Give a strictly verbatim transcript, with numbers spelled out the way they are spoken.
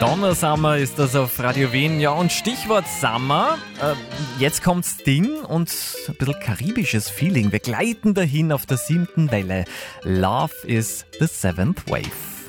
Donna Summer ist das auf Radio Wien. Ja, und Stichwort Summer. Äh, jetzt kommt Sting und ein bisschen karibisches Feeling. Wir gleiten dahin auf der siebten Welle. Love is the seventh wave.